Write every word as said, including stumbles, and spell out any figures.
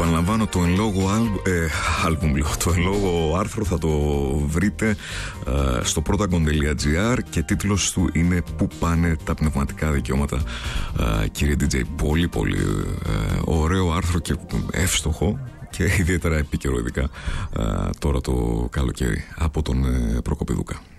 Επαναλαμβάνω, το εν λόγω ε, άλμπουμ, το εν λόγω άρθρο θα το βρείτε ε, στο protagon τελεία gr και τίτλος του είναι «Πού πάνε τα πνευματικά δικαιώματα», ε, κύριε ντι τζέι. Πολύ πολύ ε, ωραίο άρθρο και εύστοχο και ιδιαίτερα επίκαιρο, ειδικά ε, τώρα το καλοκαίρι, από τον ε, Προκοπηδούκα.